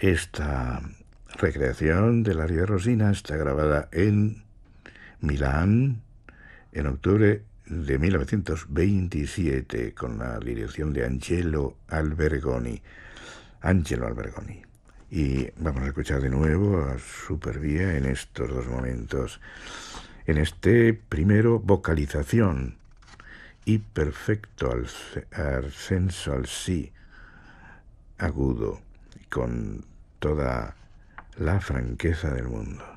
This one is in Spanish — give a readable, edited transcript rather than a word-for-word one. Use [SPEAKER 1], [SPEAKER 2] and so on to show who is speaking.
[SPEAKER 1] Esta recreación del aria de Rosina está grabada en Milán en octubre de 1927 con la dirección de Angelo Albergoni. Y vamos a escuchar de nuevo a Superbia en estos dos momentos. En este primero, vocalización y perfecto ascenso al sí agudo, con toda la franqueza del mundo.